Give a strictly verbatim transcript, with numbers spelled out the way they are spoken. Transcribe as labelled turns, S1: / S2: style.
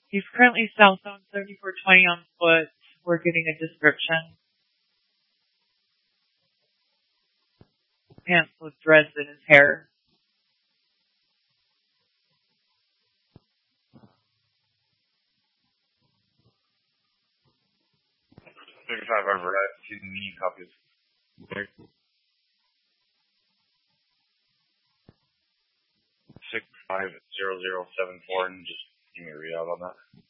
S1: He's currently southbound seventy-four twenty on foot. We're getting a description. Pants with dreads in his hair.
S2: thirty-five Everett, if you need copies. six five zero zero seven four, and just give me a readout on that.